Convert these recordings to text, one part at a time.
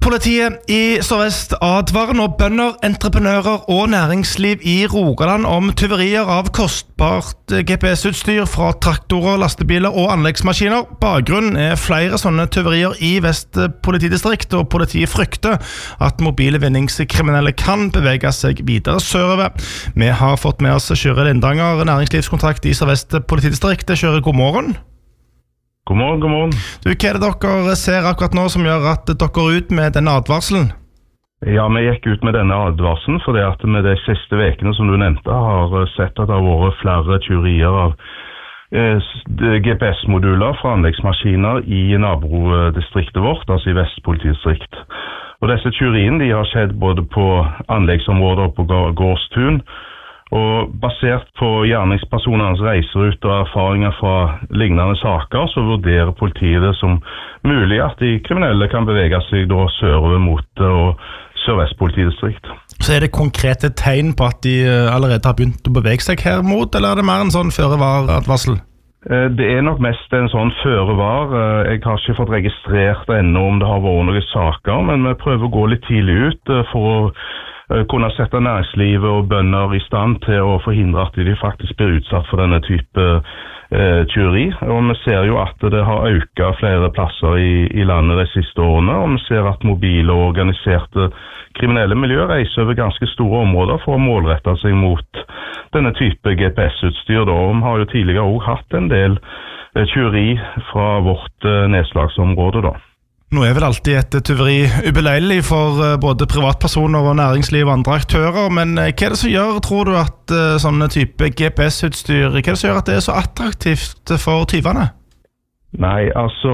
Politiet i Sør-Vest advarer nå bønder, entreprenører og næringsliv i Rogaland om tyverier av kostbart GPS-utstyr fra traktorer, lastebiler og anleggsmaskiner. Bakgrunnen er flere sånne tyverier i Vest politidistrikt, og politiet frykter at mobile vinningskriminelle kan bevege seg videre sørover. Vi har fått med oss Kyrre Lindanger, næringslivskontrakt i Sør-Vest politidistrikt. Kyrre, god morgen. God morgen. Du, hva er det dere ser akkurat nå som gjør at dere er ut med denne advarselen? Ja, vi gikk ut med denne advarselen fordi at med de siste vekene som du nevnte har sett at det har vært flere tyverier av GPS-moduler fra anleggsmaskiner i nabodistriktet vårt, altså i Vest politidistrikt. Og disse tyveriene de har skjedd både på anleggsområder og på gårdstun, og basert på gjerningspersonenes reiserute og erfaringer fra lignende saker, så vurderer politiet det som mulig at de kriminelle kan bevege seg da sørover mot Sør-Vest politidistrikt. Så er det konkrete tegn på at de allerede har begynt å bevege seg her mot, eller er det mer en sånn føre-var-advarsel? Det er nok mest en sånn føre-var. Jeg har ikke fått registrert ennå om det har vært noen saker, men vi prøver å gå litt tidlig ut for å kunne sette næringslivet og bønder i stand til å forhindre at de faktisk blir utsatt for denne type tyveri. Og vi ser jo at det har økt flere plasser i landet de siste årene, og vi ser at mobile og organiserte kriminelle miljøer reiser over ganske store områder for å målrette seg mot denne type GPS-utstyr. Og vi har jo tidligere også hatt en del tyveri fra vårt nedslagsområde da. Nå er vel alltid et tyveri ubeleilig for både privatpersoner og næringsliv og andre aktører, men hva er det som gjør, tror du, at sånne type GPS-utstyr, hva er det som gjør at det er så attraktivt for tyvene? Nei, altså,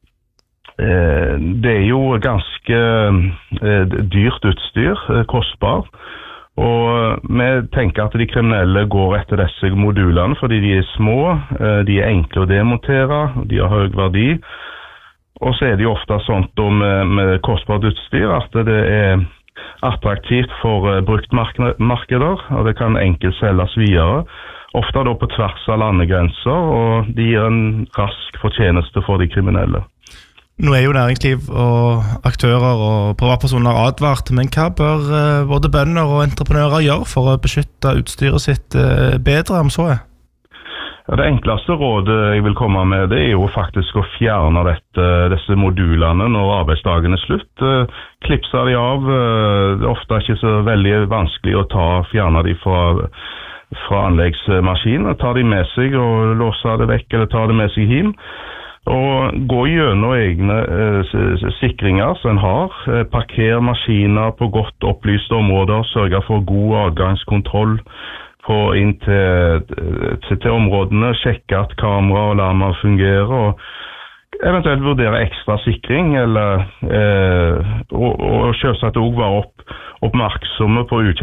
det er jo ganske dyrt utstyr, kostbart, og vi tenker at de kriminelle går etter disse modulene fordi de er små, de er enkle å demontere, de har høy verdi. Og så er det jo ofte sånt med kostbart utstyr at det er attraktivt for bruktmarkeder, og det kan enkelt selges videre. Ofte da på tvers av landegrenser, og det gir en rask fortjeneste for de kriminelle. Nå er jo næringsliv og aktører og privatpersoner advart, men hva bør både bønder og entreprenører gjøre for å beskytte utstyret sitt bedre, om så er? Ja, det enkleste rådet jeg vil komme med, det er jo faktisk å fjerne disse modulene når arbeidsdagen er slutt. Klipse de av, det er ofte ikke så veldig vanskelig å fjerne de fra anleggsmaskinen. Ta de med seg og låse det vekk, eller ta det med seg hjem. Og gå gjennom egne sikringer som en har. Parker maskiner på godt opplyste områder, sørge for god adgangskontroll inn til områdene, sjekke at kamera og alarmer fungerer, og eventuelt vurdere ekstra sikring, og selvsagt også være oppmerksomme på